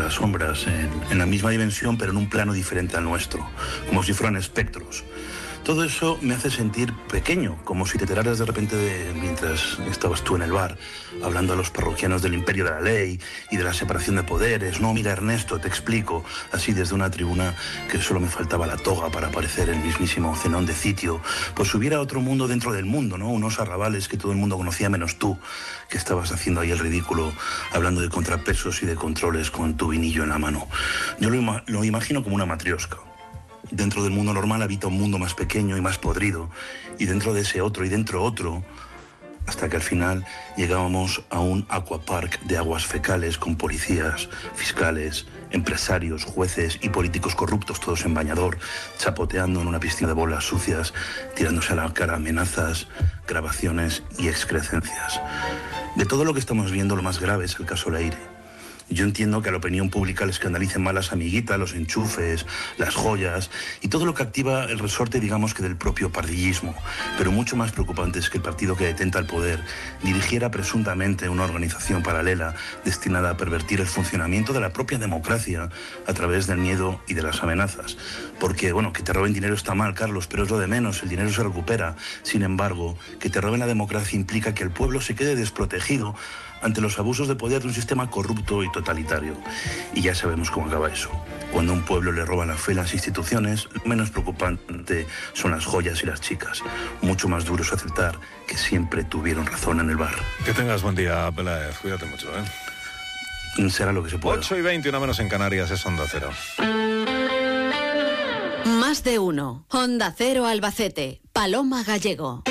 las sombras, en la misma dimensión, pero en un plano diferente al nuestro, como si fueran espectros. Todo eso me hace sentir pequeño, como si te enteraras de repente mientras estabas tú en el bar, hablando a los parroquianos del imperio de la ley y de la separación de poderes. No, mira, Ernesto, te explico, así desde una tribuna, que solo me faltaba la toga para parecer el mismísimo Zenón de Citio. Pues hubiera otro mundo dentro del mundo, ¿no? Unos arrabales que todo el mundo conocía menos tú, que estabas haciendo ahí el ridículo, hablando de contrapesos y de controles con tu vinillo en la mano. Yo lo imagino como una matrioska. Dentro del mundo normal habita un mundo más pequeño y más podrido, y dentro de ese otro y dentro otro, hasta que al final llegábamos a un aquapark de aguas fecales con policías, fiscales, empresarios, jueces y políticos corruptos, todos en bañador, chapoteando en una piscina de bolas sucias, tirándose a la cara amenazas, grabaciones y excrecencias. De todo lo que estamos viendo, lo más grave es el caso Leire. Yo entiendo que a la opinión pública le escandalicen más las amiguitas, los enchufes, las joyas y todo lo que activa el resorte, digamos, que del propio pardillismo. Pero mucho más preocupante es que el partido que detenta el poder dirigiera presuntamente una organización paralela destinada a pervertir el funcionamiento de la propia democracia a través del miedo y de las amenazas. Porque, bueno, que te roben dinero está mal, Carlos, pero es lo de menos, el dinero se recupera. Sin embargo, que te roben la democracia implica que el pueblo se quede desprotegido ante los abusos de poder de un sistema corrupto y totalitario. Y ya sabemos cómo acaba eso. Cuando a un pueblo le roban la fe a las instituciones, lo menos preocupante son las joyas y las chicas. Mucho más duro es aceptar que siempre tuvieron razón en el bar. Que tengas buen día, Peláez. Cuídate mucho, ¿eh? Será lo que se pueda. 8:20, una menos en Canarias, es Onda Cero. Más de uno. Onda Cero Albacete. Paloma Gallego.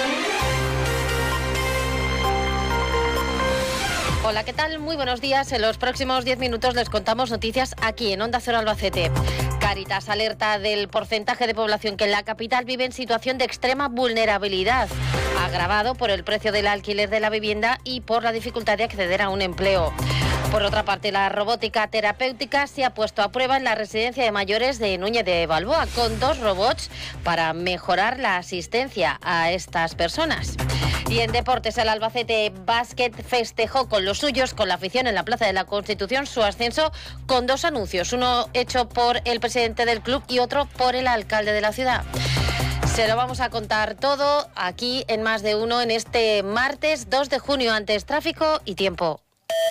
Hola, ¿qué tal? Muy buenos días. En los próximos 10 minutos les contamos noticias aquí en Onda Cero Albacete. Cáritas alerta del porcentaje de población que en la capital vive en situación de extrema vulnerabilidad, agravado por el precio del alquiler de la vivienda y por la dificultad de acceder a un empleo. Por otra parte, la robótica terapéutica se ha puesto a prueba en la residencia de mayores de Núñez de Balboa, con 2 robots para mejorar la asistencia a estas personas. Y en deportes, el Albacete Básquet festejó con los suyos, con la afición en la Plaza de la Constitución, su ascenso con 2 anuncios, uno hecho por el presidente del club y otro por el alcalde de la ciudad. Se lo vamos a contar todo aquí en Más de Uno en este martes 2 de junio, antes tráfico y tiempo.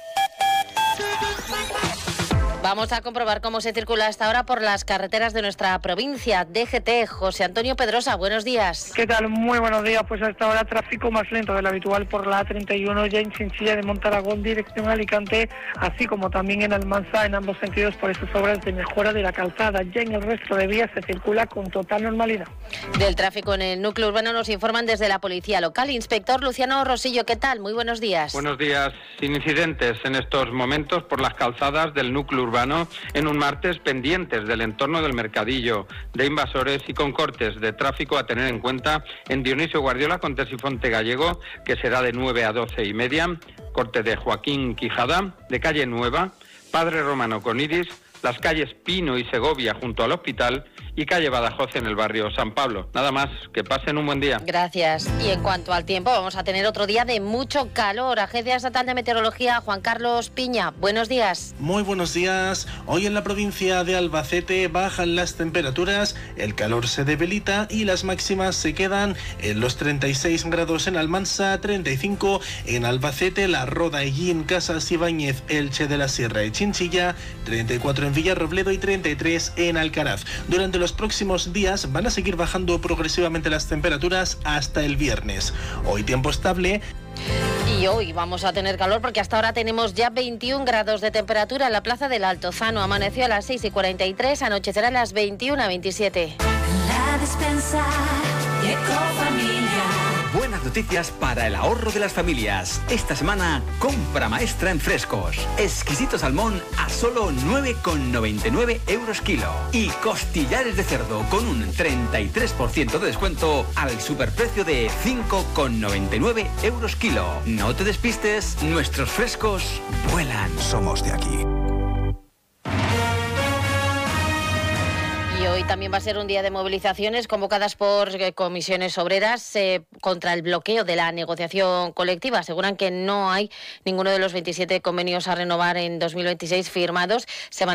Vamos a comprobar cómo se circula hasta ahora por las carreteras de nuestra provincia. DGT, José Antonio Pedrosa, buenos días. ¿Qué tal? Muy buenos días. Pues hasta ahora tráfico más lento del habitual por la A31, ya en Chinchilla de Montaragón, dirección a Alicante, así como también en Almansa, en ambos sentidos por esas obras de mejora de la calzada. Ya en el resto de vías se circula con total normalidad. Del tráfico en el núcleo urbano nos informan desde la policía local. Inspector Luciano Rosillo, ¿qué tal? Muy buenos días. Buenos días. Sin incidentes en estos momentos por las calzadas del núcleo urbano, en un martes pendientes del entorno del Mercadillo, de Invasores y con cortes de tráfico a tener en cuenta en Dionisio Guardiola con Tesifonte Gallego, que será de 9 a 12:30, corte de Joaquín Quijada, de Calle Nueva, Padre Romano con Iris, las calles Pino y Segovia junto al hospital y calle Badajoz en el barrio San Pablo. Nada más, que pasen un buen día. Gracias. Y en cuanto al tiempo, vamos a tener otro día de mucho calor. Agencia Estatal de Meteorología, Juan Carlos Piña, buenos días. Muy buenos días. Hoy en la provincia de Albacete bajan las temperaturas, el calor se debilita y las máximas se quedan en los 36 grados en Almansa, 35 en Albacete, La Roda, Hellín, Casas, Ibáñez, Elche de la Sierra y Chinchilla, 34 en Villarrobledo y 33 en Alcaraz. Durante los próximos días van a seguir bajando progresivamente las temperaturas hasta el viernes. Hoy tiempo estable. Y hoy vamos a tener calor porque hasta ahora tenemos ya 21 grados de temperatura en la Plaza del Altozano. Amaneció a las 6:43, anochecerá a las 21:27. La despensa Ecofamilia. Buenas noticias para el ahorro de las familias. Esta semana, compra maestra en frescos. Exquisito salmón a solo 9,99 euros kilo. Y costillares de cerdo con un 33% de descuento al superprecio de 5,99 euros kilo. No te despistes, nuestros frescos vuelan. Somos de aquí. Y hoy también va a ser un día de movilizaciones convocadas por comisiones obreras contra el bloqueo de la negociación colectiva. Aseguran que no hay ninguno de los 27 convenios a renovar en 2026 firmados. Se van